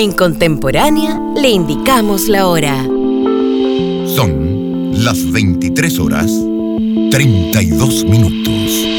En Contemporánea le indicamos la hora. Son las 23 horas 32 minutos.